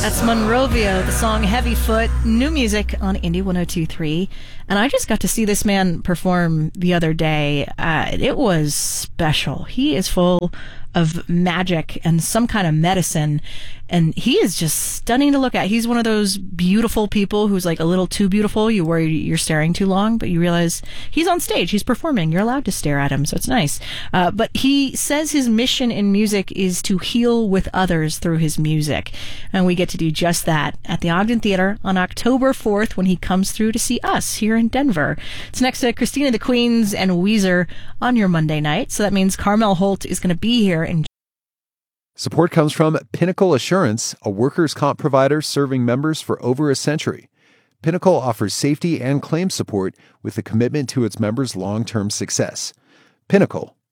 That's Monrovia, the song Heavy Foot, new music on Indie 102.3. And I just got to see this man perform the other day. It was special. He is full of magic and some kind of medicine, and he is just stunning to look at. He's one of those beautiful people who's like a little too beautiful. You worry you're staring too long, but you realize he's on stage, he's performing, you're allowed to stare at him, so it's nice. But he says his mission in music is to heal with others through his music, and we get to do just that at the Ogden Theater on October 4th when he comes through to see us here in Denver. It's next to Christina the Queens and Weezer on your Monday night, so that means Carmel Holt is going to be here. And support comes from Pinnacle Assurance, a workers' comp provider serving members for over a century. Pinnacle offers safety and claim support with a commitment to its members' long-term success. Pinnacle,